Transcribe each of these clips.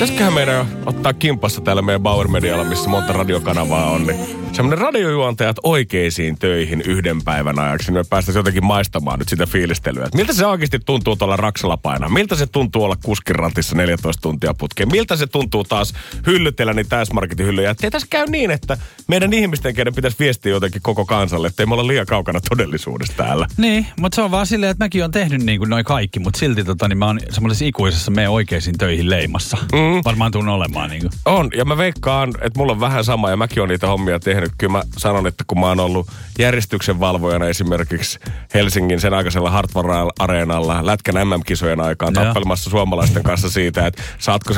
Pitäisiköhän meidän ottaa kimpassa täällä meidän Bauer Medialla, missä monta radiokanavaa on, niin semmoinen radiojuontajat oikeisiin töihin yhden päivän ajaksi, niin me päästäisiin jotenkin maistamaan nyt sitä fiilistelyä. Että miltä se oikeasti tuntuu tuolla Raksalla painaa? Miltä se tuntuu olla kuskinratissa 14 tuntia putkeen? Miltä se tuntuu taas hyllytellä niin täysmarketin hyllyjä? Ettei tässä käy niin, että meidän ihmisten, keiden pitäisi viestiä jotenkin koko kansalle, ettei me olla liian kaukana todellisuudesta täällä. Niin, mutta se on vaan silleen, että mäkin on tehnyt niin kuin noi kaikki, mutta silti niin mä oon semmoisessa ikuisessa meidän oikeisiin töihin leimassa. Varmaan tuun olemaan niin kuin. On, ja mä veikkaan, että mulla on vähän sama, ja mäkin on niitä hommia tehnyt. Kyllä mä sanon, että kun mä oon ollut järjestyksen valvojana esimerkiksi Helsingin sen aikaisella Hartwall-areenalla Lätkän MM-kisojen aikaan tappelemassa suomalaisten kanssa siitä, että saatko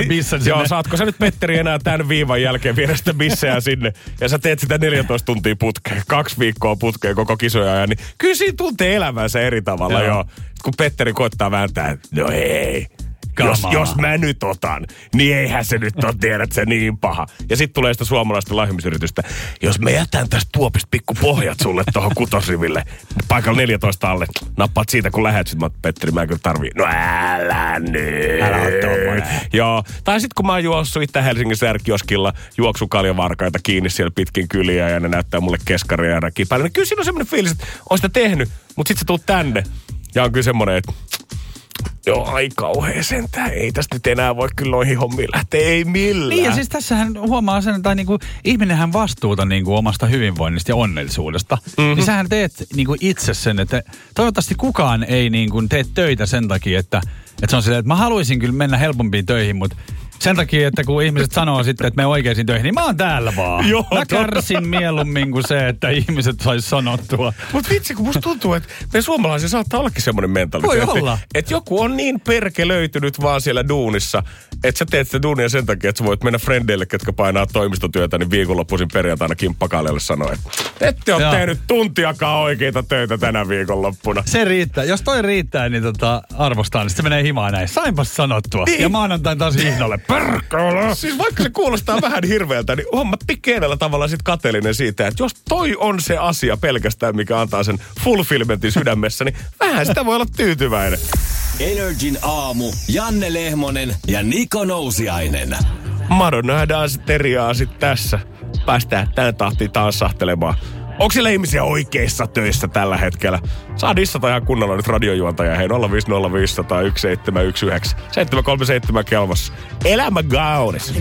sä nyt Petteri enää tämän viivan jälkeen viedä sitä bissejä sinne, ja sä teet sitä 14 tuntia putkeen, 2 viikkoa putkeen koko kisoja ajan, niin kyllä siinä tuntee elämänsä eri tavalla joo. Kun Petteri koittaa vääntää, no hei. Jos mä nyt otan, niin eihän se nyt ole, tiedät se niin paha. Ja sitten tulee sitä suomalaista lahjomisyritystä. Jos mä jätän tästä tuopista pikku pohjat sulle tohon kutosriville, paikalla 14 alle, nappaat siitä kun lähet, sit mä Petteri, mä en kyllä tarvii. No älä nyt. Älä ole tommoinen. Joo. Tai sit kun mä oon juossut Itä-Helsingin särkioskilla juoksukaljavarkaita kiinni siellä pitkin kyliä ja ne näyttää mulle keskaria ja räkiä päälle. Niin kyllä siinä on semmoinen fiilis, että on sitä tehnyt, mutta sit sä tuut tänne ja on kyllä semmoinen, että joo, ai kauhea sentään. Ei tästä nyt enää voi kyllä noihin hommiin lähteä, ei millään. Niin ja siis tässähän huomaa sen, että niinku, ihminenhän vastuuta niinku omasta hyvinvoinnista ja onnellisuudesta. Niin sähän teet niinku itse sen, että toivottavasti kukaan ei niinku tee töitä sen takia, että se on silleen, että mä haluaisin kyllä mennä helpompiin töihin, mutta sen takia, että kun ihmiset sanoo sitten, että me oikeisiin töihin, niin mä oon täällä vaan. Joo, mä kärsin mieluummin kuin se, että ihmiset sais sanottua. Mut vitsi, kun musta tuntuu, että me suomalaisia saattaa ollakin semmoinen mentaliteetti. Voi olla. Että joku on niin perkelöitynyt vaan siellä duunissa, että sä teet sitä duunia sen takia, että sä voit mennä frendeille, ketkä painaa toimistotyötä, niin viikonloppuisin perjantaina kimppakaalialle sanoa, että ette ole tehnyt tuntiakaan oikeita töitä tänä viikonloppuna. Se riittää. Jos toi riittää, niin arvostaa, niin se menee himaan näin. Sainpas sanottua. Niin. Ja maanantain taas hihnalle. Perkele! Siis vaikka se kuulostaa vähän hirveältä, niin on mä pienellä tavalla sit kateellinen siitä, että jos toi on se asia pelkästään, mikä antaa sen fulfillmentin sydämessä, niin vähän sitä voi olla tyytyväinen. Energin aamu. Janne Lehmonen ja Niko Nousiainen. Madonna nähdään sitten sit tässä. Päästään tän tahtiin taas sahtelemaan. Onko siellä ihmisiä oikeissa töissä tällä hetkellä? Saa dissata ihan kunnolla nyt radiojuontaja. Hei 050501719. 737 kelvassa. Elämä kaunis.